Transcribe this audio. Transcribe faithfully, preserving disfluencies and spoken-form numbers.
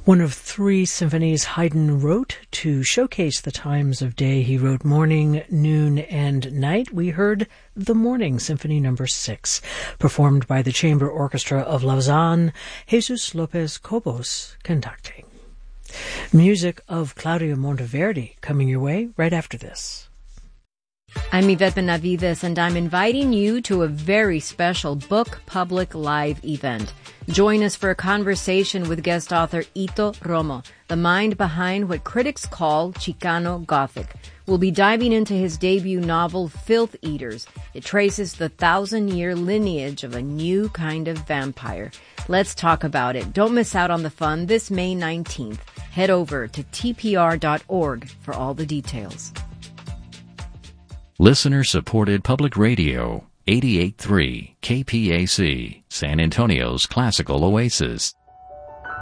One of three symphonies Haydn wrote to showcase the times of day. He wrote morning, noon, and night. We heard the Morning Symphony number six, performed by the Chamber Orchestra of Lausanne, Jesus Lopez Cobos conducting. Music of Claudio Monteverdi coming your way right after this. I'm Yvette Benavides, and I'm inviting you to a very special Book Public Live event. Join us for a conversation with guest author Ito Romo, the mind behind what critics call Chicano Gothic. We'll be diving into his debut novel, Filth Eaters. It traces the thousand-year lineage of a new kind of vampire. Let's talk about it. Don't miss out on the fun this May nineteenth. Head over to T P R dot org for all the details. Listener-supported public radio, eighty-eight point three K P A C, San Antonio's classical oasis.